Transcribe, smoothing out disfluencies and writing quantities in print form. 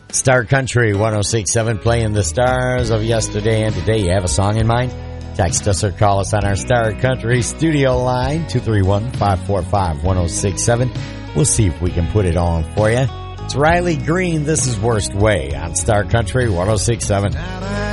Star Country 106.7, playing the stars of yesterday and today. You have a song in mind? Text us or call us on our Star Country studio line, 231-545-1067. We'll see if we can put it on for you. It's Riley Green. This is Worst Way on Star Country 106.7.